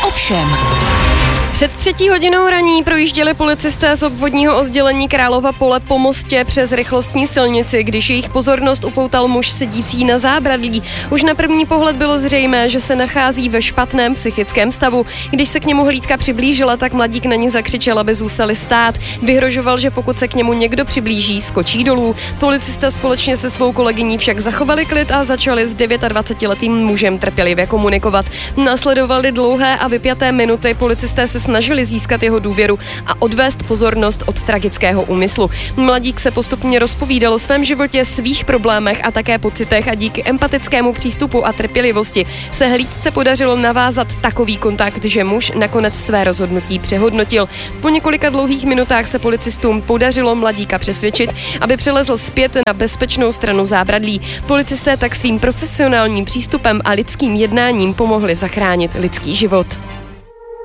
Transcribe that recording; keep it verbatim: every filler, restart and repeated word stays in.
ovšem. Před třetí hodinou raní projížděli policisté z obvodního oddělení Králova Pole po mostě přes rychlostní silnici, když jejich pozornost upoutal muž sedící na zábradlí. Už na první pohled bylo zřejmé, že se nachází ve špatném psychickém stavu. Když se k němu hlídka přiblížila, tak mladík na ně zakřičel, aby zůstali stát. Vyhrožoval, že pokud se k němu někdo přiblíží, skočí dolů. Policisté společně se svou kolegyní však zachovali klid a začali s dvacetidevítiletým mužem trpělivě komunikovat. Následovaly dlouhé a vypjaté minuty, policisté se snažili získat jeho důvěru a odvést pozornost od tragického úmyslu. Mladík se postupně rozpovídal o svém životě, svých problémech a také pocitech a díky empatickému přístupu a trpělivosti se hlídce podařilo navázat takový kontakt, že muž nakonec své rozhodnutí přehodnotil. Po několika dlouhých minutách se policistům podařilo mladíka přesvědčit, aby přelezl zpět na bezpečnou stranu zábradlí. Policisté tak svým profesionálním přístupem a lidským jednáním pomohli zachránit lidský život.